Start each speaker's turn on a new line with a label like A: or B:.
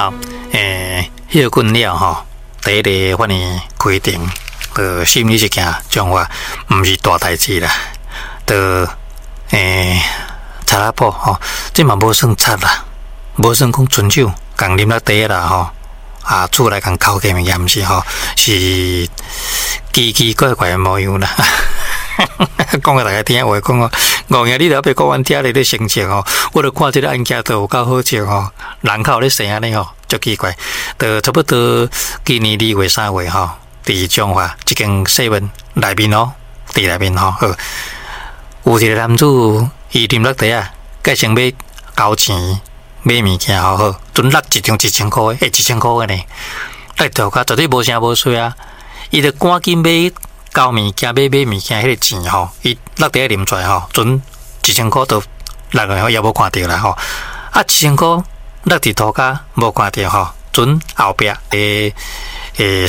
A: 好，迄个训了吼，第一个反正规定，心理一件种话，毋是大代志啦，查拉布吼，这嘛无算差啦，无算讲纯酒，共啉了茶啦吼，厝内共烤鸡物件毋是吼，是奇奇怪怪的模样啦。讲给大家听，我讲哦，5日你若要讲阮听你咧心情哦，我著看这个案件都有够好笑哦，人口咧生安尼吼，足奇怪。差不多今年2月3月吼，伫中华一间7-Eleven内面哦，伫内面吼，有一个男子伊啉落茶啊，计先要交钱买物件好，准落一张1000块，1000块的呢，来头家绝对无声无碎啊，伊著赶紧买。交物件买物件，迄个钱吼，伊落地啉出来吼，准1000块都落来吼，也无看到啦吼。1000块落伫涂骹无看到吼，准后壁